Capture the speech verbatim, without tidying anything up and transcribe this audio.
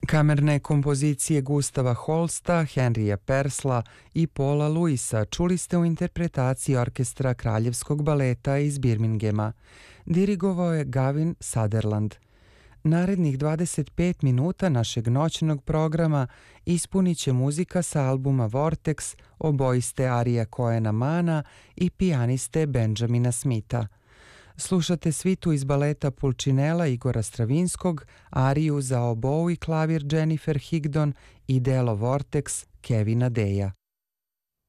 Kamerne kompozicije Gustava Holsta, Henrya Persla i Paula Luisa čuli ste u interpretaciji orkestra Kraljevskog baleta iz Birminghama. Dirigovao je Gavin Sutherland. Narednih dvadeset pet minuta našeg noćnog programa ispunit će muzika sa albuma Vortex obojiste Arija Cohena Mana i pijaniste Benjamina Smitha. Slušate svitu iz baleta Pulcinella Igora Stravinskog, ariju za obou i klavir Jennifer Higdon i delo Vortex Kevina Deja.